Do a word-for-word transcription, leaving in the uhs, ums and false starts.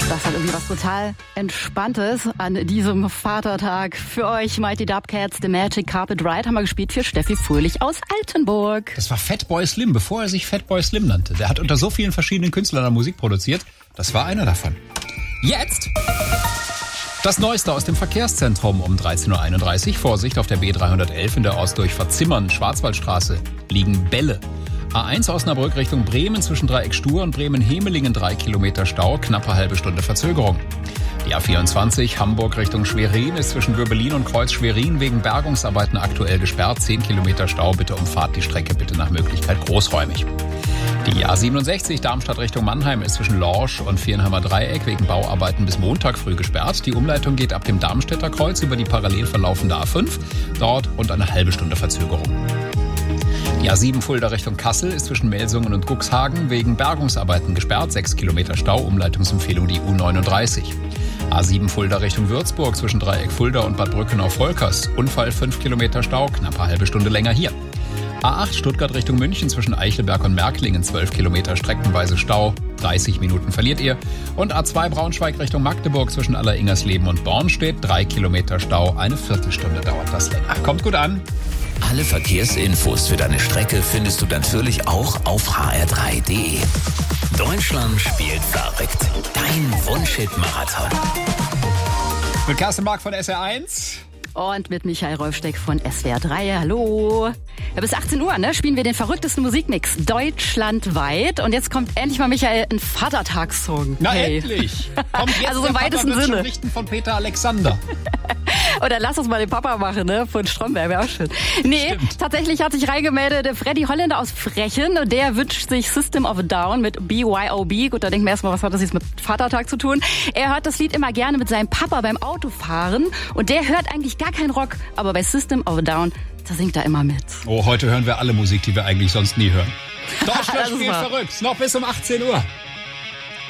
Das hat irgendwie was total Entspanntes an diesem Vatertag. Für euch Mighty Dubcats, The Magic Carpet Ride haben wir gespielt für Steffi Fröhlich aus Altenburg. Das war Fatboy Slim, bevor er sich Fatboy Slim nannte. Der hat unter so vielen verschiedenen Künstlern Musik produziert. Das war einer davon. Jetzt das Neueste aus dem Verkehrszentrum um dreizehn Uhr einunddreißig. Vorsicht, auf der B dreihundertelf in der Ostdurchfahrt Zimmern, Schwarzwaldstraße, liegen Bälle. A eins Osnabrück Richtung Bremen zwischen Dreieck Stur und Bremen-Hemelingen drei Kilometer Stau, knappe halbe Stunde Verzögerung. Die A vierundzwanzig Hamburg Richtung Schwerin ist zwischen Würbelin und Kreuz Schwerin wegen Bergungsarbeiten aktuell gesperrt, zehn Kilometer Stau, bitte umfahrt die Strecke bitte nach Möglichkeit großräumig. Die A siebenundsechzig Darmstadt Richtung Mannheim ist zwischen Lorsch und Vierenheimer Dreieck wegen Bauarbeiten bis Montag früh gesperrt. Die Umleitung geht ab dem Darmstädter Kreuz über die parallel verlaufende A fünf, dort und eine halbe Stunde Verzögerung. Die A sieben Fulda Richtung Kassel ist zwischen Melsungen und Cuxhagen wegen Bergungsarbeiten gesperrt, sechs Kilometer Stau, Umleitungsempfehlung die U neununddreißig. A sieben Fulda Richtung Würzburg zwischen Dreieck Fulda und Bad Brückenau-Volkers, Unfall fünf Kilometer Stau, knappe halbe Stunde länger hier. A acht Stuttgart Richtung München zwischen Eichelberg und Märklingen, zwölf Kilometer streckenweise Stau, dreißig Minuten verliert ihr. Und A zwei Braunschweig Richtung Magdeburg zwischen Alleringersleben und Bornstedt, drei Kilometer Stau, eine Viertelstunde dauert das länger. Kommt gut an. Alle Verkehrsinfos für deine Strecke findest du natürlich auch auf h r drei punkt d e. Deutschland spielt verrückt. Dein Wunschhit-Marathon. Mit Kerstin Mark von S R eins. Und mit Michael Rolfsteck von S W R drei. Hallo. Ja, bis achtzehn Uhr ne, spielen wir den verrücktesten Musikmix deutschlandweit. Und jetzt kommt endlich mal, Michael, ein Vatertagssong. Na hey. Endlich. Kommt jetzt also so im der weitesten Papa wird Sinne. schon richten von Peter Alexander. Oder lass uns mal den Papa machen, ne? Von Stromberg, wäre auch schön. Nee, Stimmt. Tatsächlich hat sich reingemeldet der Freddy Holländer aus Frechen. Und der wünscht sich System of a Down mit B Y O B. Gut, da denken wir erstmal, was hat das jetzt mit Vatertag zu tun? Er hört das Lied immer gerne mit seinem Papa beim Autofahren. Und der hört eigentlich gar keinen Rock. Aber bei System of a Down, da singt er immer mit. Oh, heute hören wir alle Musik, die wir eigentlich sonst nie hören. Deutschland spielt verrückt. Noch bis um achtzehn Uhr.